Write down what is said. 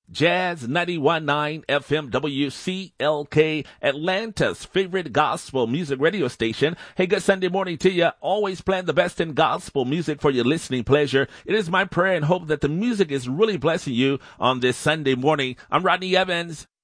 Jazz 91.9 FM WCLK, Atlanta's favorite gospel music radio station. Hey, good Sunday morning to you. Always playing the best in gospel music for your listening pleasure. It is my prayer and hope that the music is really blessing you on this Sunday morning. I'm Rodney Evans.